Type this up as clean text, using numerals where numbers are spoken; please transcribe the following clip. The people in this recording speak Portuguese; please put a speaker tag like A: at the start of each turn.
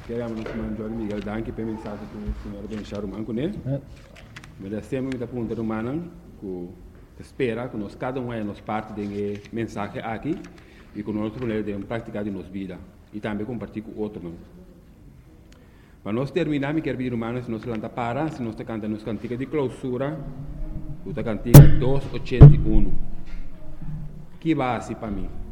A: Queremos mandar Miguel Danke para mensagem que o senhor Benchar Manco, né? Mas sempre me dá pergunta humana que espera que nós cada um é nos parte de mensagem aqui e que nós podemos praticar de nossa vida e também compartilhar com outros. Para nós terminar, me quero pedir humanos, se nós lanta para, se nós cantamos nos cantiga de clausura, o cantiga 281. Que base para mim?